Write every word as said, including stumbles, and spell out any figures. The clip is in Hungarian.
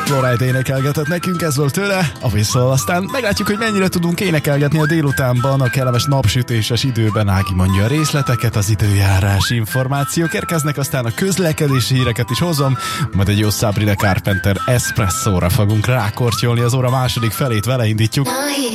Floride énekelgetett nekünk, ez volt tőle, a Whistle. Aztán meglátjuk, hogy mennyire tudunk énekelgetni a délutánban, a kellemes napsütéses időben. Ági mondja a részleteket, az időjárás információk érkeznek, aztán a közlekedési híreket is hozom, majd egy jó Sabrina Carpenter Espresso-ra fogunk rákortyolni, az óra második felét vele indítjuk.